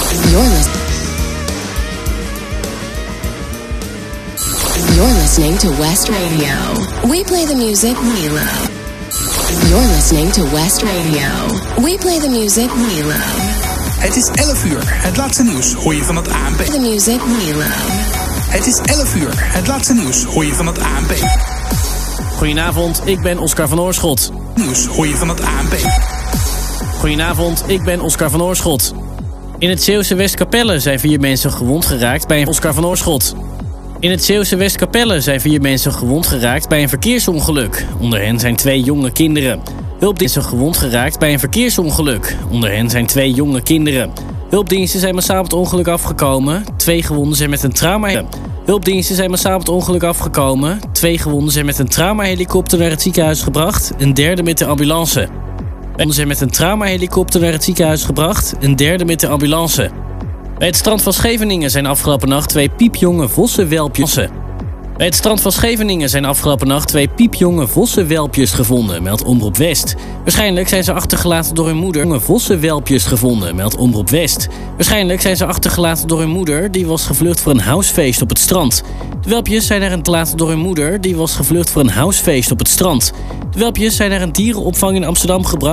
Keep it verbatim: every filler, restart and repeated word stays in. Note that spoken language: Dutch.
You're listening. You're listening to West Radio. We play the music we love. You're listening to West Radio. We play the music we love. Het is elf uur. Het laatste nieuws hoor je van het A N P. The music we love. Het is elf uur. Het laatste nieuws hoor je van het A N P. Goedenavond, ik ben Oscar van Oorschot. Nieuws hoor je van het A N P. Goedenavond, ik ben Oscar van Oorschot. In het Zeeuwse Westkapelle zijn vier mensen gewond geraakt bij een Oscar van Oorschot. In het Zeeuwse Westkapelle zijn vier mensen gewond geraakt bij een verkeersongeluk. Onder hen zijn twee jonge kinderen. Hulpdiensten gewond geraakt bij een verkeersongeluk. Onder hen zijn twee jonge kinderen. Hulpdiensten zijn massaal op het ongeluk afgekomen. Twee gewonden zijn met een trauma. Hulpdiensten zijn massaal op het ongeluk afgekomen. Twee gewonden zijn met een traumahelikopter naar het ziekenhuis gebracht. Een derde met de ambulance. Gewonden zijn met een traumahelikopter naar het ziekenhuis gebracht. Een derde met de ambulance. Bij het strand van Scheveningen zijn afgelopen nacht twee piepjonge vossenwelpjes. Bij het strand van Scheveningen zijn afgelopen nacht twee piepjonge vossenwelpjes gevonden, meldt Omroep West. Waarschijnlijk zijn ze achtergelaten door hun moeder. Jonge vossenwelpjes gevonden, meldt Omroep West. Waarschijnlijk zijn ze achtergelaten door hun moeder, die was gevlucht voor een housefeest op het strand. De welpjes zijn er gelaten door hun moeder, die was gevlucht voor een housefeest op het strand. De welpjes zijn naar een dierenopvang in Amsterdam gebracht.